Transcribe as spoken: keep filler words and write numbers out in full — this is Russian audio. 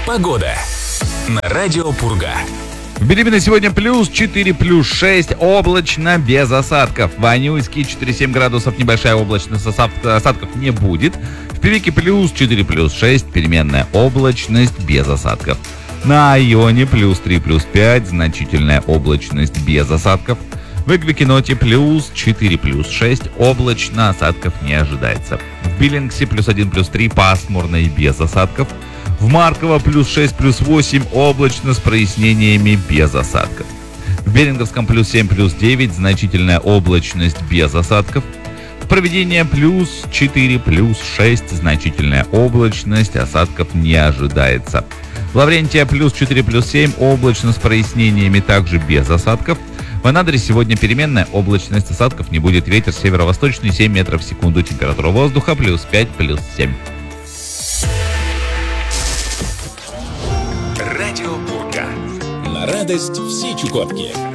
Погода на радио Пурга. В Билибино сегодня плюс четыре, плюс шесть, облачно, без осадков. В Анюйске четыре семь градусов, небольшая облачность, осадков не будет. В Певеке плюс четыре, плюс шесть, переменная облачность, без осадков. На Айоне плюс три, плюс пять, значительная облачность, без осадков. В Эквикеноте плюс четыре, плюс шесть, облачно, осадков не ожидается. В Биллингсе плюс один, плюс три, пасмурно и без осадков. В Марково плюс шесть, плюс восемь, облачно с прояснениями, без осадков. В Беринговском плюс семь, плюс девять, значительная облачность, без осадков. В Провидении плюс четыре, плюс шесть, значительная облачность, осадков не ожидается. В Лаврентия плюс четыре, плюс семь, облачно с прояснениями, также без осадков. В Анадыре сегодня переменная облачность, осадков не будет, ветер северо-восточный семь метров в секунду, температура воздуха плюс пять, плюс семь. Радио Пурга. На радость всей Чукотки.